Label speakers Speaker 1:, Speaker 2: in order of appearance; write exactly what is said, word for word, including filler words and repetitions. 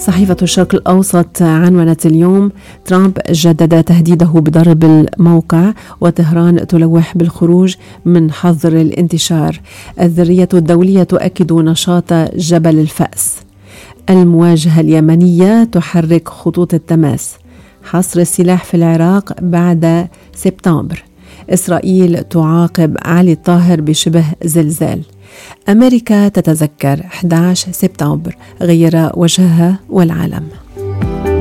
Speaker 1: صحيفة الشرق الأوسط عنونت اليوم: ترامب جدد تهديده بضرب الموقع، وطهران تلوح بالخروج من حظر الانتشار. الذرية الدولية تؤكد نشاط جبل الفأس. المواجهة اليمنية تحرك خطوط التماس. حصر السلاح في العراق بعد سبتمبر. إسرائيل تعاقب علي الطاهر بشبه زلزال. أمريكا تتذكر أحد عشر سبتمبر، غير وجهها والعالم.